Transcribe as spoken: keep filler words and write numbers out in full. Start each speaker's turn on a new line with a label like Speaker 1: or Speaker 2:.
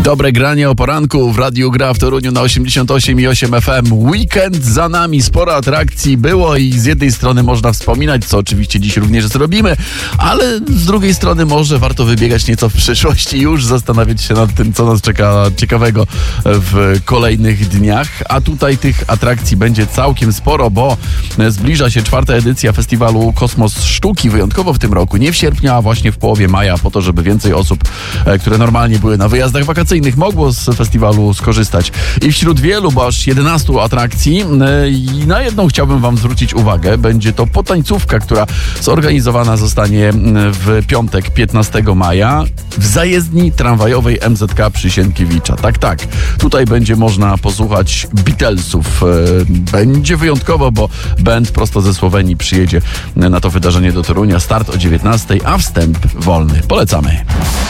Speaker 1: Dobre granie o poranku w Radiu Gra w Toruniu na osiemdziesiąt osiem i osiem F M. Weekend za nami, sporo atrakcji było i z jednej strony można wspominać, co oczywiście dziś również zrobimy, ale z drugiej strony może warto wybiegać nieco w przyszłość i już zastanawiać się nad tym, co nas czeka ciekawego w kolejnych dniach. A tutaj tych atrakcji będzie całkiem sporo, bo zbliża się czwarta edycja festiwalu Kosmos Sztuki, wyjątkowo w tym roku, nie w sierpniu, a właśnie w połowie maja, po to, żeby więcej osób, które normalnie były na wyjazdach wakacyjnych, mogło z festiwalu skorzystać. I wśród wielu, bo aż jedenastu atrakcji, i na jedną chciałbym wam zwrócić uwagę. Będzie to potańcówka, która zorganizowana zostanie w piątek, piętnastego maja w zajezdni tramwajowej M Z K przy Sienkiewicza. Tak, tak. Tutaj będzie można posłuchać Beatlesów. Będzie wyjątkowo, bo band prosto ze Słowenii przyjedzie na to wydarzenie do Torunia. Start o dziewiętnastej, a wstęp wolny. Polecamy.